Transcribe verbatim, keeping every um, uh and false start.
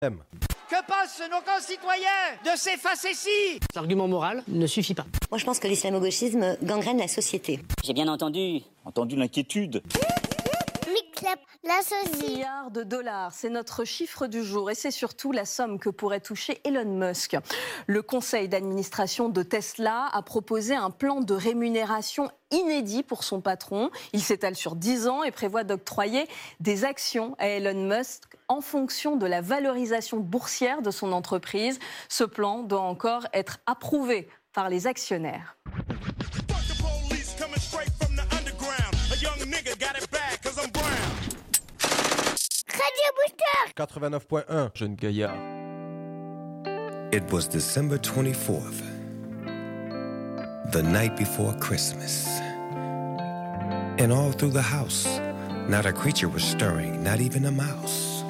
M. Que pensent nos concitoyens de ces facéties ? L'argument moral ne suffit pas. Moi, je pense que l'islamo-gauchisme gangrène la société. J'ai bien entendu. Entendu l'inquiétude. La société. milliards de dollars, c'est notre chiffre du jour et c'est surtout la somme que pourrait toucher Elon Musk. Le conseil d'administration de Tesla a proposé un plan de rémunération inédit pour son patron. Il s'étale sur dix ans et prévoit d'octroyer des actions à Elon Musk en fonction de la valorisation boursière de son entreprise. Ce plan doit encore être approuvé par les actionnaires. quatre-vingt-neuf point un, Jeune Gaillard. It was December twenty-fourth, the night before Christmas. And all through the house, not a creature was stirring, not even a mouse.